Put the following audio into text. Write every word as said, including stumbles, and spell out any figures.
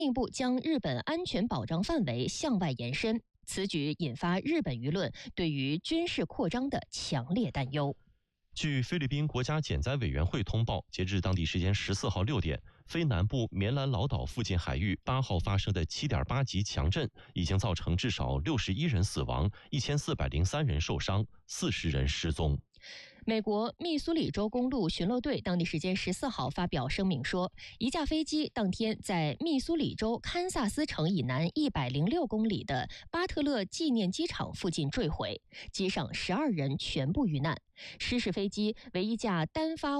一步将日本安全保障范围向外延伸。此举引发日本舆论对于军事扩张的强烈担忧。 据菲律宾国家减灾委员会通报，截至当地时间十四号六点，菲南部棉兰老岛附近海域八号发生的 七点八 级强震，已经造成至少六十一人死亡，一千四百零三人受伤，四十人失踪。 美国密苏里州公路巡逻队当地时间十四号发表声明说，一架飞机当天在密苏里州堪萨斯城以南一百零六公里的巴特勒纪念机场附近坠毁，机上十二人全部遇难。失事飞机为一架单发